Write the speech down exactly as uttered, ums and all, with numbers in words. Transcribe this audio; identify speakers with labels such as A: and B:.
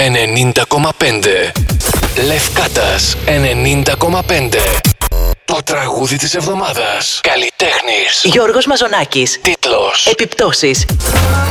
A: ενενήντα κόμμα πέντε. Λευκάτας ενενήντα κόμμα πέντε. Το τραγούδι της εβδομάδας. Καλλιτέχνης
B: Γιώργος Μαζονάκης.
A: Τίτλος
B: Επιπτώσεις.